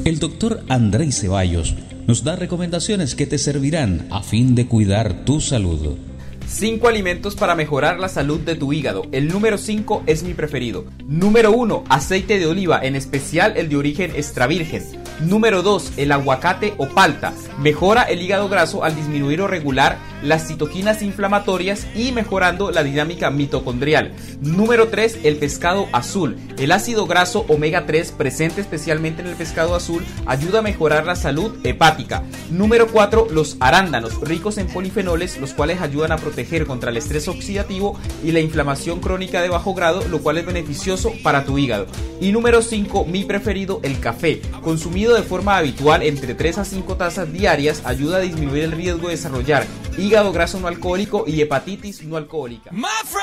El doctor Andrei Ceballos nos da recomendaciones que te servirán a fin de cuidar tu salud. 5 alimentos para mejorar la salud de tu hígado. El número 5 es mi preferido. Número 1, aceite de oliva, en especial el de origen extra virgen. Número 2, el aguacate o palta. Mejora el hígado graso al disminuir o regular las citoquinas inflamatorias y mejorando la dinámica mitocondrial. Número 3, el pescado azul. El ácido graso omega 3 presente especialmente en el pescado azul ayuda a mejorar la salud hepática. Número 4, los arándanos, ricos en polifenoles, los cuales ayudan a proteger contra el estrés oxidativo y la inflamación crónica de bajo grado, lo cual es beneficioso para tu hígado. Y número 5, mi preferido, el café. Consumido de forma habitual entre 3 a 5 tazas diarias ayuda a disminuir el riesgo de desarrollar hígado graso no alcohólico y hepatitis no alcohólica.